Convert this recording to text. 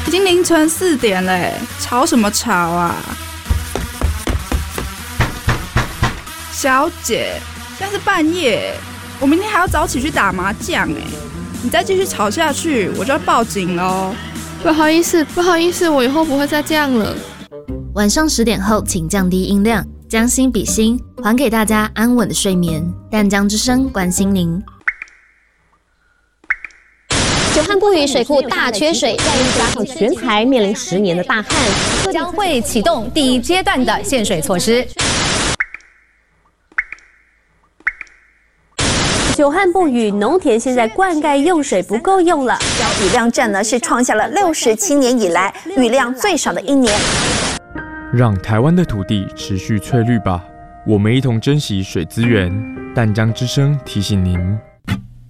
已经凌晨4点嘞，吵什么吵啊？小姐，现在是半夜，我明天还要早起去打麻将哎，你再继续吵下去，我就要报警喽。 不好意思，我以后不会再这样了。 晚上10点后，请降低音量，将心比心，还给大家安稳的睡眠。淡江之声关心您。 久旱不雨，水库大缺水，再加上全台面临10年的大旱， 将会启动第1阶段的限水措施。 久旱不雨，农田现在灌溉用水不够用了， 雨量站呢是创下了67年以来雨量最少的一年。 让台湾的土地持续翠绿吧，我们一同珍惜水资源。淡江之声提醒您。